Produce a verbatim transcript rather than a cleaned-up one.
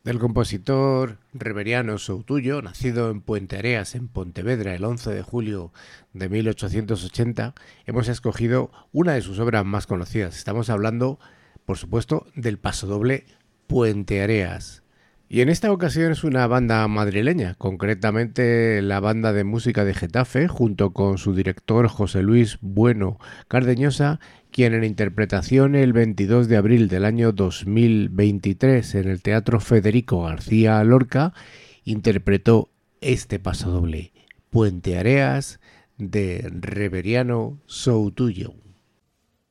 Del compositor Reveriano Soutullo, nacido en Puente Areas, en Pontevedra, el once de julio de mil ochocientos ochenta, hemos escogido una de sus obras más conocidas. Estamos hablando, por supuesto, del pasodoble Puente Areas. Y en esta ocasión es una banda madrileña, concretamente la banda de música de Getafe, junto con su director José Luis Bueno Cardeñosa, quien en interpretación el veintidós de abril del año dos mil veintitrés en el Teatro Federico García Lorca interpretó este pasodoble, Puente Areas, de Reveriano Soutullo.